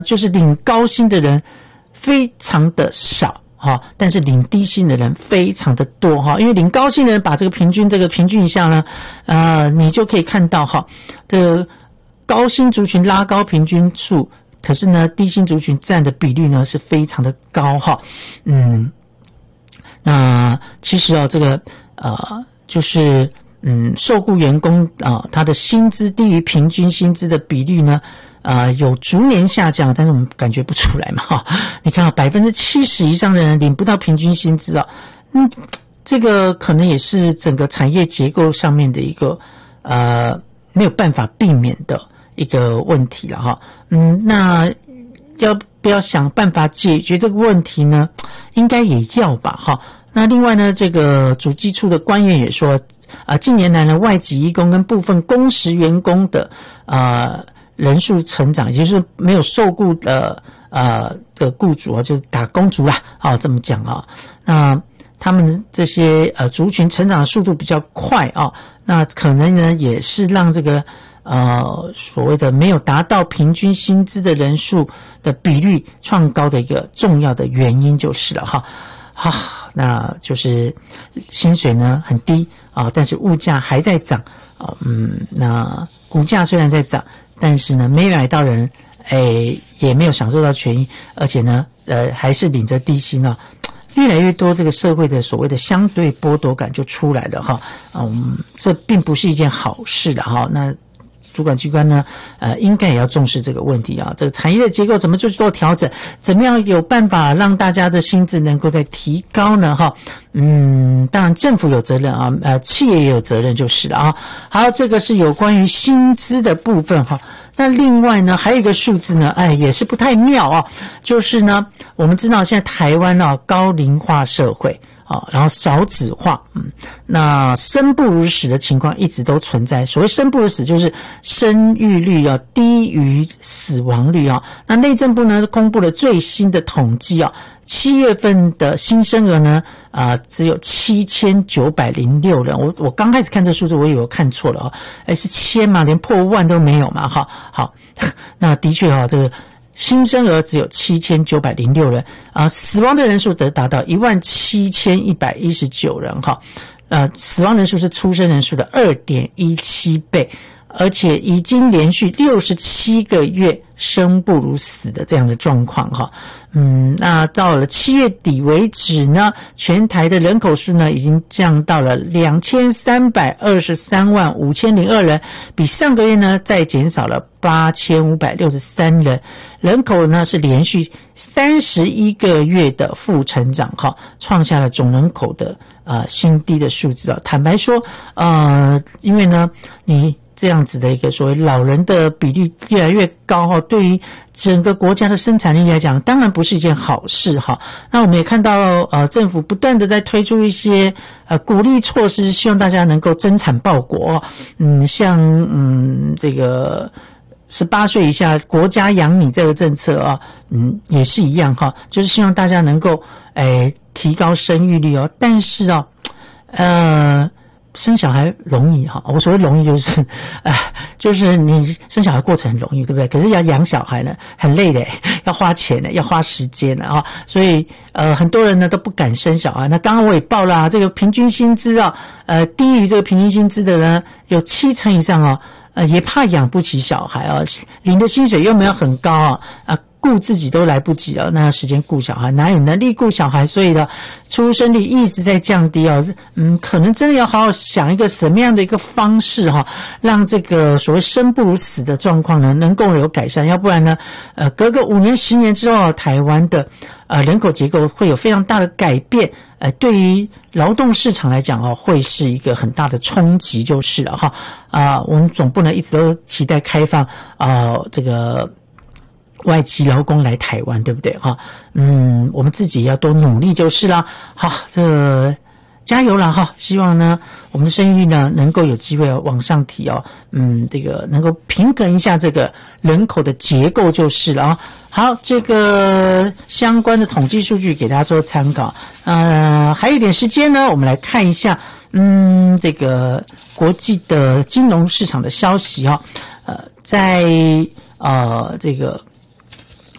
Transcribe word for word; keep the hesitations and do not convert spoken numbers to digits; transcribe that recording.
就是领高薪的人非常的少哈，但是领低薪的人非常的多哈，因为领高薪的人把这个平均这个平均一下呢，呃，你就可以看到哈，这个高薪族群拉高平均数，可是呢，低薪族群占的比率呢是非常的高哈，嗯，那其实哦，这个呃，就是嗯，受雇员工啊、呃，他的薪资低于平均薪资的比率呢。呃，有逐年下降，但是我们感觉不出来嘛，哈。你看啊，百分之七十以上的人领不到平均薪资啊，嗯，这个可能也是整个产业结构上面的一个呃没有办法避免的一个问题了哈。嗯，那要不要想办法解决这个问题呢？应该也要吧，哈。那另外呢，这个主计处的官员也说，啊、呃，近年来呢，外籍移工跟部分工时员工的呃。人数成长，也就是没有受雇的呃的雇主啊，就是打工族啦，啊这么讲啊，那他们这些呃族群成长的速度比较快啊，那可能呢也是让这个呃所谓的没有达到平均薪资的人数的比率创高的一个重要的原因就是了哈。好，那就是薪水呢很低啊，但是物价还在涨啊，嗯，那股价虽然在涨。但是呢，没买到人，诶，也没有享受到权益，而且呢，呃，还是领着低薪啊，越来越多这个社会的所谓的相对剥夺感就出来了哈，嗯，这并不是一件好事的哈。那主管机关呢，呃，应该也要重视这个问题啊。这个产业的结构怎么去做调整？怎么样有办法让大家的薪资能够再提高呢？哈，嗯，当然政府有责任啊，呃，企业也有责任就是了啊。好，这个是有关于薪资的部分哈。那另外呢，还有一个数字呢，哎，也是不太妙啊，就是呢，我们知道现在台湾啊高龄化社会。啊，然后少子化，嗯，那生不如死的情况一直都存在。所谓生不如死，就是生育率啊低于死亡率啊。那内政部呢公布了最新的统计啊，七月份的新生儿呢，啊、呃，只有七千九百零六人。我我刚开始看这数字，我以为我看错了啊，哎，是千嘛，连破万都没有嘛，哈，好，那的确哈，这个。新生儿只有七千九百零六人啊，死亡的人数得达到一万七千一百一十九人哈，呃，死亡人数是出生人数的 二点一七倍，而且已经连续六十七个月生不如死的这样的状况哈。嗯，那到了七月底为止呢，全台的人口数呢已经降到了两千三百二十三万五千零二人，比上个月呢再减少了八千五百六十三人，人口呢是连续三十一个月的负成长哈，创下了总人口的呃新低的数字啊。坦白说，呃，因为呢你。这样子的一个所谓老人的比例越来越高哈，对于整个国家的生产力来讲，当然不是一件好事哈。那我们也看到呃，政府不断的在推出一些呃鼓励措施，希望大家能够增产报国。嗯，像嗯这个十八岁以下国家养你这个政策啊，嗯也是一样哈，就是希望大家能够诶提高生育率哦。但是哦，呃。生小孩容易哈，我所谓容易就是，呃，就是你生小孩过程很容易，对不对？可是要养小孩呢，很累的，要花钱的，要花时间的啊，所以呃，很多人呢都不敢生小孩。那刚刚我也报了、啊，这个平均薪资啊，呃，低于这个平均薪资的人有七成以上哦，呃，也怕养不起小孩啊，领的薪水又没有很高啊，啊。顾自己都来不及了，那时间顾小孩，哪有能力顾小孩？所以呢，出生率一直在降低哦。嗯，可能真的要好好想一个什么样的一个方式哈，让这个所谓生不如死的状况呢，能够有改善。要不然呢，呃，隔个五年、十年之后，台湾的呃人口结构会有非常大的改变。呃，对于劳动市场来讲哦，会是一个很大的冲击，就是了哈。啊、呃，我们总不能一直都期待开放啊、呃，这个。外籍劳工来台湾，对不对哈？嗯，我们自己要多努力就是啦。好，这个加油了哈！希望呢，我们的生育率呢能够有机会往上提哦。嗯，这个能够平衡一下这个人口的结构就是了啊。好，这个相关的统计数据给大家做参考。呃，还有一点时间呢，我们来看一下，嗯，这个国际的金融市场的消息哈。呃，在呃这个。